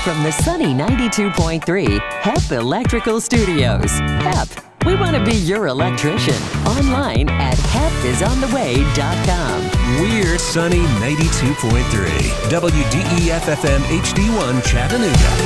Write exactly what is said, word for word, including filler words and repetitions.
from the sunny ninety-two point three H E P Electrical Studios. H E P, we want to be your electrician. Online at heptisontheway dot com. We're sunny ninety-two point three W D E F F M H D one Chattanooga.